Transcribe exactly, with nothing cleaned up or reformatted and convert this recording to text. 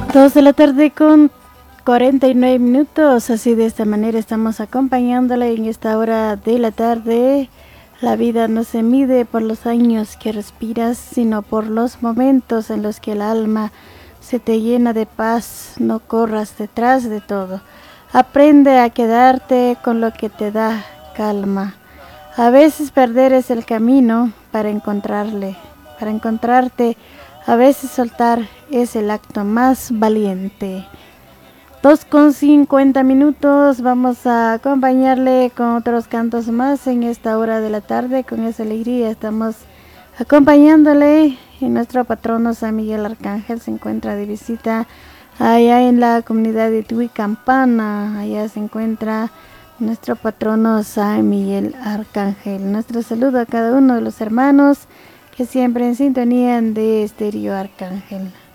Dos de la tarde con cuarenta y nueve minutos, así de esta manera estamos acompañándole en esta hora de la tarde. La vida no se mide por los años que respiras, sino por los momentos en los que el alma se te llena de paz. No corras detrás de todo. Aprende a quedarte con lo que te da calma. A veces perder es el camino para encontrarle, para encontrarte. A veces soltar es el acto más valiente. Dos con cincuenta minutos, vamos a acompañarle con otros cantos más en esta hora de la tarde. Con esa alegría estamos acompañándole. Y nuestro patrono San Miguel Arcángel se encuentra de visita allá en la comunidad de Tuicampana. Allá se encuentra nuestro patrono San Miguel Arcángel. Nuestro saludo a cada uno de los hermanos que siempre en sintonía de Estéreo Arcángel.